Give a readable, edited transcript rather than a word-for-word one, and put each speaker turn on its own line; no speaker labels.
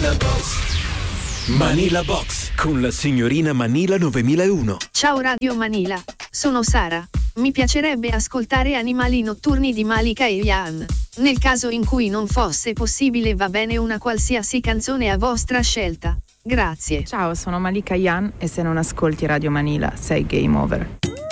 Manila Box con la signorina Manila 9001.
Ciao Radio Manila, sono Sara. Mi piacerebbe ascoltare Animali notturni di Malika e Ian. Nel caso in cui non fosse possibile va bene una qualsiasi canzone a vostra scelta. Grazie.
Ciao, sono Malika Ian e se non ascolti Radio Manila sei game over.